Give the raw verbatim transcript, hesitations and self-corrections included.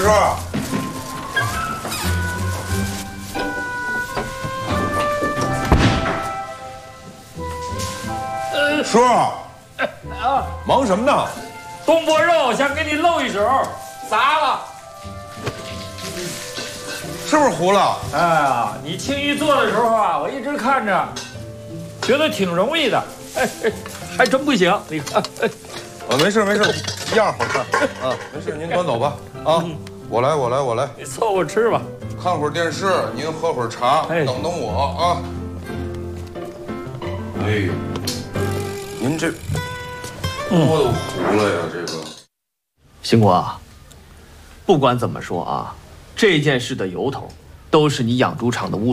叔。 呃， 叔， 啊， 忙什么呢？ 东坡肉想给你露一手，砸了。 是不是糊了？ 哎呀，你轻易做的时候啊，我一直看着，觉得挺容易的，哎哎，还真不行。你看，哎， 啊，没事没事，一样好看啊。没事，您端走吧。啊，我来我来我来。 你凑合吃吧。 看会儿电视，您喝会儿茶， 哎等等我啊。哎呦，您这多都糊了呀，这个。 兴国啊，不管怎么说啊，这件事的由头都是你养猪场的污